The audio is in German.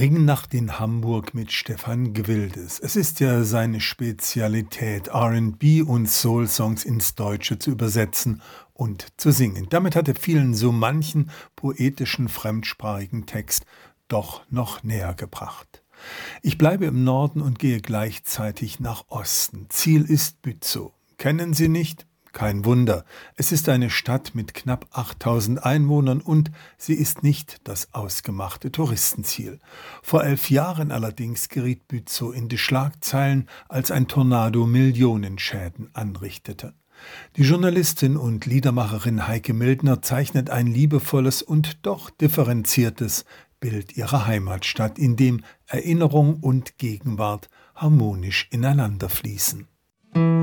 Ringnacht in Hamburg mit Stefan Gwildes. Es ist ja seine Spezialität, R&B und Soul-Songs ins Deutsche zu übersetzen und zu singen. Damit hat er vielen so manchen poetischen fremdsprachigen Text doch noch näher gebracht. Ich bleibe im Norden und gehe gleichzeitig nach Osten. Ziel ist Bützow. Kennen Sie nicht? Kein Wunder. Es ist eine Stadt mit knapp 8000 Einwohnern und sie ist nicht das ausgemachte Touristenziel. Vor 11 Jahren allerdings geriet Bützow in die Schlagzeilen, als ein Tornado Millionenschäden anrichtete. Die Journalistin und Liedermacherin Heike Mildner zeichnet ein liebevolles und doch differenziertes Bild ihrer Heimatstadt, in dem Erinnerung und Gegenwart harmonisch ineinander fließen.